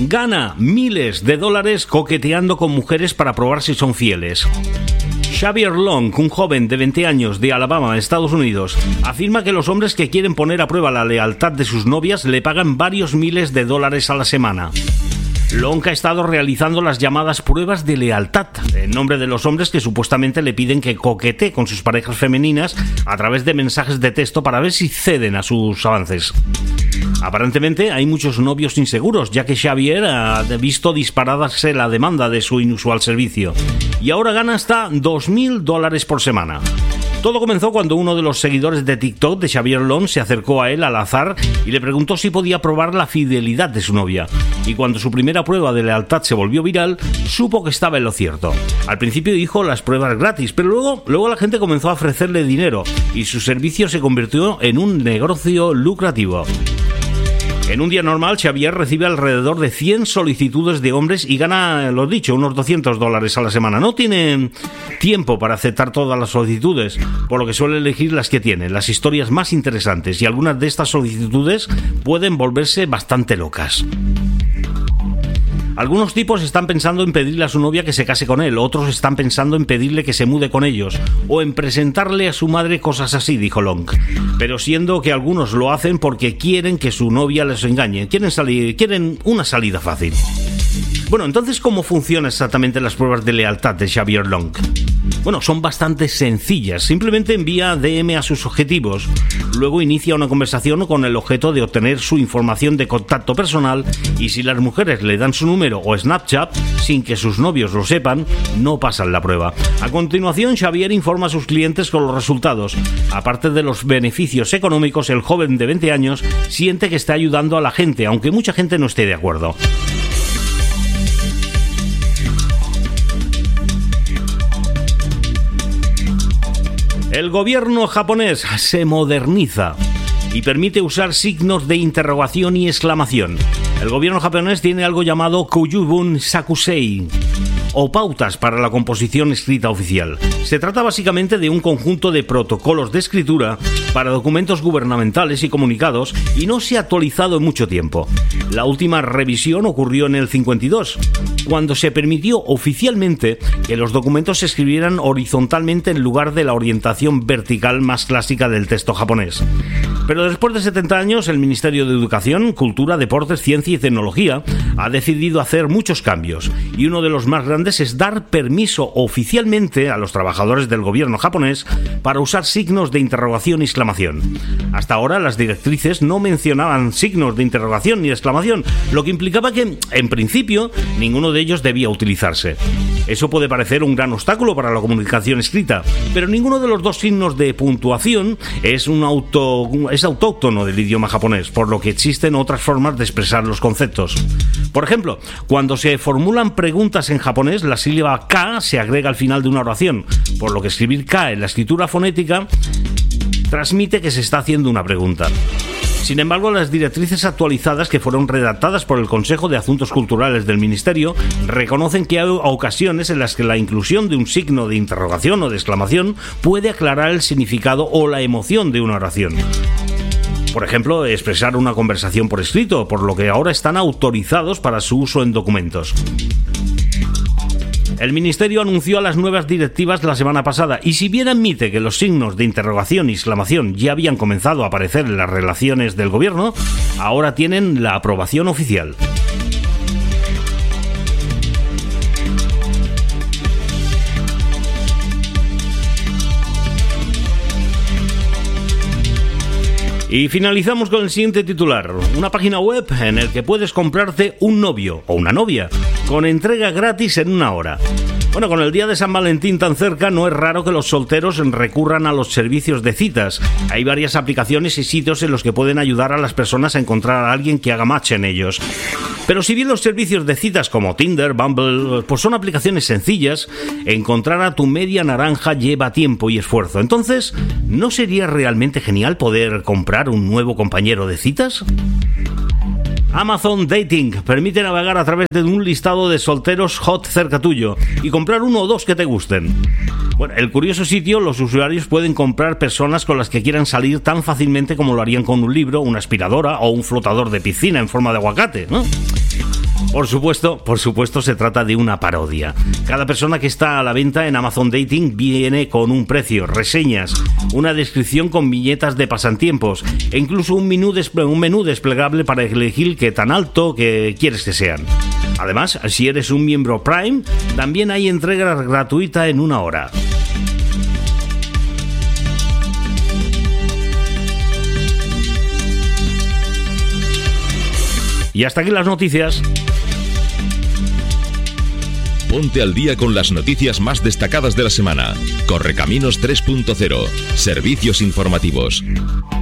gana miles de dólares coqueteando con mujeres para probar si son fieles. Xavier Long, un joven de 20 años de Alabama, Estados Unidos, afirma que los hombres que quieren poner a prueba la lealtad de sus novias le pagan varios miles de dólares a la semana. Long ha estado realizando las llamadas pruebas de lealtad en nombre de los hombres que supuestamente le piden que coquetee con sus parejas femeninas a través de mensajes de texto para ver si ceden a sus avances. Aparentemente hay muchos novios inseguros, ya que Xavier ha visto dispararse la demanda de su inusual servicio y ahora gana hasta $2,000 por semana. Todo comenzó cuando uno de los seguidores de TikTok de Xavier Long se acercó a él al azar y le preguntó si podía probar la fidelidad de su novia. Y cuando su primera prueba de lealtad se volvió viral, supo que estaba en lo cierto. Al principio dijo las pruebas gratis, pero luego la gente comenzó a ofrecerle dinero y su servicio se convirtió en un negocio lucrativo. En un día normal, Xavier recibe alrededor de 100 solicitudes de hombres y gana, lo dicho, unos $200 a la semana. No tiene tiempo para aceptar todas las solicitudes, por lo que suele elegir las que tiene, las historias más interesantes, y algunas de estas solicitudes pueden volverse bastante locas. Algunos tipos están pensando en pedirle a su novia que se case con él, otros están pensando en pedirle que se mude con ellos, o en presentarle a su madre, cosas así, dijo Long. Pero siendo que algunos lo hacen porque quieren que su novia les engañe, quieren una salida fácil. Bueno, entonces, ¿cómo funcionan exactamente las pruebas de lealtad de Xavier Long? Bueno, son bastante sencillas. Simplemente envía DM a sus objetivos. Luego inicia una conversación con el objeto de obtener su información de contacto personal, y si las mujeres le dan su número o Snapchat sin que sus novios lo sepan, no pasan la prueba. A continuación, Xavier informa a sus clientes con los resultados. Aparte de los beneficios económicos, el joven de 20 años siente que está ayudando a la gente, aunque mucha gente no esté de acuerdo. El gobierno japonés se moderniza y permite usar signos de interrogación y exclamación. El gobierno japonés tiene algo llamado Kyujubun Sakusei, o pautas para la composición escrita oficial. Se trata básicamente de un conjunto de protocolos de escritura para documentos gubernamentales y comunicados, y no se ha actualizado en mucho tiempo. La última revisión ocurrió en el 52, cuando se permitió oficialmente que los documentos se escribieran horizontalmente en lugar de la orientación vertical más clásica del texto japonés. Pero después de 70 años, el Ministerio de Educación, Cultura, Deportes, Ciencia y Tecnología ha decidido hacer muchos cambios, y uno de los más grandes es dar permiso oficialmente a los trabajadores del gobierno japonés para usar signos de interrogación y exclamación. Hasta ahora las directrices no mencionaban signos de interrogación ni exclamación, lo que implicaba que, en principio, ninguno de ellos debía utilizarse. Eso puede parecer un gran obstáculo para la comunicación escrita, pero ninguno de los dos signos de puntuación es autóctono del idioma japonés, por lo que existen otras formas de expresar los conceptos. Por ejemplo, cuando se formulan preguntas en japonés, la sílaba K se agrega al final de una oración, por lo que escribir K en la escritura fonética transmite que se está haciendo una pregunta. Sin embargo, las directrices actualizadas, que fueron redactadas por el Consejo de Asuntos Culturales del Ministerio, reconocen que hay ocasiones en las que la inclusión de un signo de interrogación o de exclamación puede aclarar el significado o la emoción de una oración. Por ejemplo, expresar una conversación por escrito, por lo que ahora están autorizados para su uso en documentos. El Ministerio anunció las nuevas directivas la semana pasada, y si bien admite que los signos de interrogación y exclamación ya habían comenzado a aparecer en las relaciones del gobierno, ahora tienen la aprobación oficial. Y finalizamos con el siguiente titular, una página web en el que puedes comprarte un novio o una novia con entrega gratis en 1 hora. Bueno, con el día de San Valentín tan cerca, no es raro que los solteros recurran a los servicios de citas. Hay varias aplicaciones y sitios en los que pueden ayudar a las personas a encontrar a alguien que haga match en ellos. Pero si bien los servicios de citas como Tinder, Bumble, pues son aplicaciones sencillas, encontrar a tu media naranja lleva tiempo y esfuerzo. Entonces, ¿no sería realmente genial poder comprar un nuevo compañero de citas? Amazon Dating permite navegar a través de un listado de solteros hot cerca tuyo y comprar uno o dos que te gusten. Bueno, el curioso sitio, los usuarios pueden comprar personas con las que quieran salir tan fácilmente como lo harían con un libro, una aspiradora o un flotador de piscina en forma de aguacate, ¿no? Por supuesto se trata de una parodia. Cada persona que está a la venta en Amazon Dating viene con un precio, reseñas, una descripción con viñetas de pasatiempos e incluso un menú desplegable para elegir qué tan alto que quieres que sean. Además, si eres un miembro Prime, también hay entrega gratuita en 1 hora. Y hasta aquí las noticias. Ponte al día con las noticias más destacadas de la semana. Correcaminos 3.0. Servicios informativos.